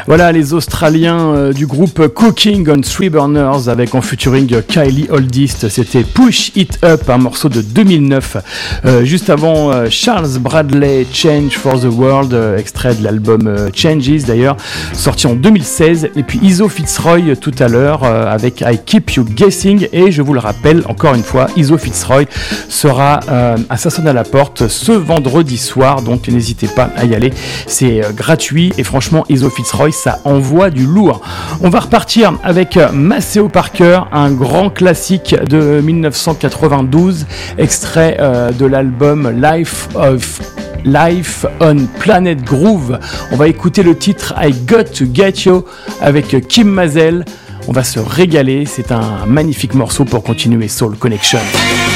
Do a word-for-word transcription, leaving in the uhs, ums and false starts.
Voilà les Australiens euh, du groupe Cooking on Three Burners avec en featuring euh, Kylie Oldist. C'était Push It Up, un morceau de deux mille neuf. Euh, juste avant euh, Charles Bradley, Change for the World, euh, extrait de l'album euh, Changes d'ailleurs, sorti en deux mille seize. Et puis Iso Fitzroy tout à l'heure euh, avec I Keep You Guessing. Et je vous le rappelle encore une fois, Iso Fitzroy sera euh, à Ça sonne à la porte ce vendredi soir. Donc n'hésitez pas à y aller. C'est euh, gratuit et franchement Iso Fitzroy, ça envoie du lourd. On va repartir avec Maceo Parker, un grand classique de dix-neuf cent quatre-vingt-douze, extrait euh, de l'album Life of Life on Planet Groove. On va écouter le titre I Got to Get You avec Kim Mazel. On va se régaler, c'est un magnifique morceau pour continuer Soul Connection.